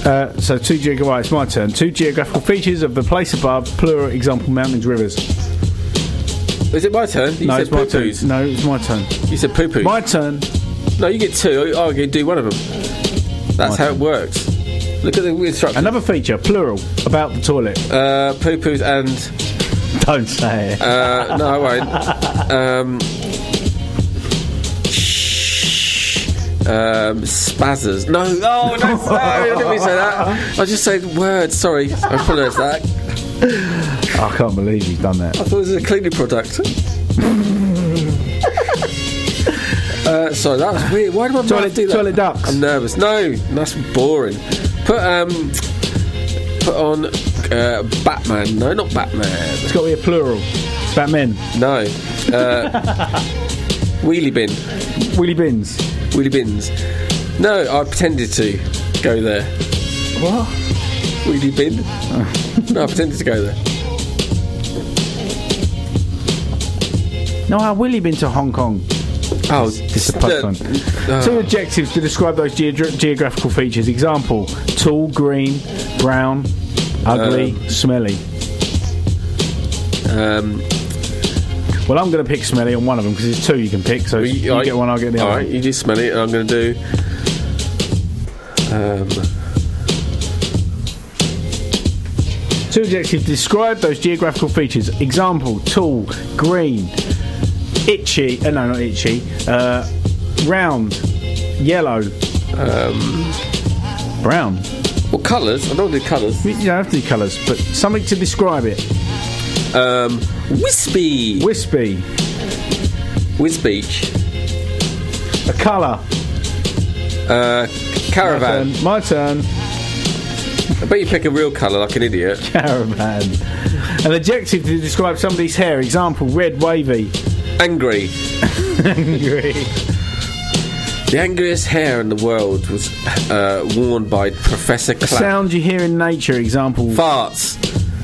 So right, it's my turn. 2 geographical features of the place above, plural example, mountains, rivers. Is it my turn? You no, said it's my turn. poo-poos. No, it's my turn. You said poo-poo. My turn. No, you get 2. I'm going to do one of them. That's how it works. Look at the instructions. Another feature, plural, about the toilet. Poo-poos and... Don't say it. No, I won't. Spazzers. No, no, I didn't mean to say that. I just said words. Sorry, I apologise for that. I can't believe you've done that. I thought it was a cleaning product. Sorry, that was weird. Why do I do that? Toilet ducks. I'm nervous. No, that's boring. Put on Batman. No, not Batman. It's got to be a plural. Batman. No. Wheelie bin. Wheelie bins. Wheelie bins. No, I pretended to go there. What? Wheelie bin? No, I pretended to go there. No, I've really been to Hong Kong. Oh, it's a post one. 2 adjectives to describe those geographical features. Example: tall, green, brown, ugly, smelly. Well, I'm going to pick smelly on one of them because there's 2 you can pick. So you get one, I'll get the other. All right, you do smelly, and I'm going to do. Two adjectives to describe those geographical features. Example: tall, green, itchy. No, not itchy. Round, yellow, brown. What colours? I don't do colours. You don't have to do colours, but something to describe it. Wispy. Wispy. Wisbeach. A colour. Caravan. My turn. I bet you pick a real colour like an idiot. Caravan. An adjective to describe somebody's hair. Example: red, wavy. Angry. Angry. The angriest hair in the world was worn by Professor Clapp. A sound you hear in nature. Example: farts.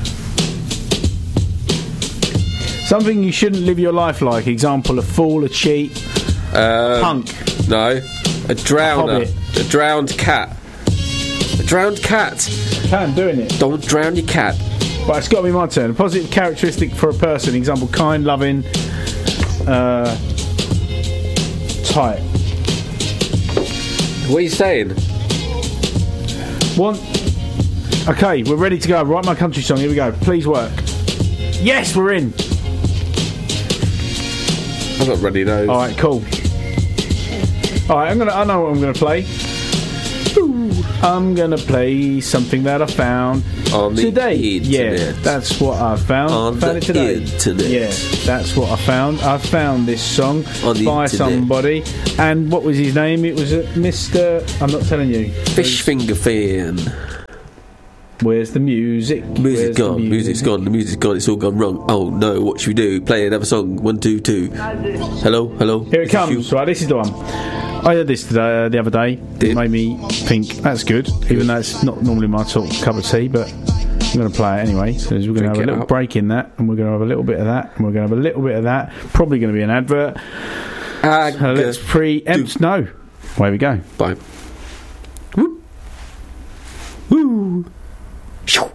Something you shouldn't live your life like. Example: a fool, a cheat, punk. No, a drowner. A drowned cat. A drowned cat. I'm doing it. Don't drown your cat. Right, it's got to be my turn. A positive characteristic for a person. Example: kind, loving, tight. What are you saying? One. Okay, we're ready to go. Write my country song. Here we go. Please work. Yes, we're in. I'm not ready though. All right, cool. All right, I know what I'm gonna play. I'm gonna play something that I found on the today. Internet. Yeah, that's what I found. On found the it today. Internet. Yeah, that's what I found. I found this song by somebody, and what was his name? It was Mr. I'm not telling you. Fish Finger Fan. Where's the music? Music's gone. Music's gone. The music's gone. It's all gone wrong. Oh no! What should we do? Play another song. 1, 2, 2. Hello, hello. Here it comes. Right, this is the one. I heard this today, the other day. It made me think that's good, even though it's not normally my sort of cup of tea. But I'm going to play it anyway. So we're going to have a little break in that, and we're going to have a little bit of that, and we're going to have a little bit of that. Probably going to be an advert. So let's preempt. No, away we go. Bye. Woo. Woo.